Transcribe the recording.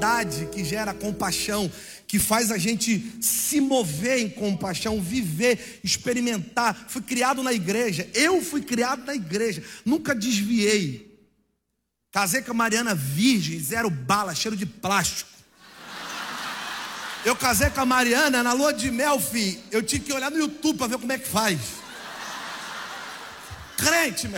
que gera compaixão, que faz a gente se mover em compaixão, viver, experimentar. Fui criado na igreja, eu fui criado na igreja, nunca desviei. Casei com a Mariana virgem, 0 bala, cheiro de plástico. Eu casei com a Mariana na lua de mel, filho. Eu tinha que olhar no YouTube para ver como é que faz. Crente, meu.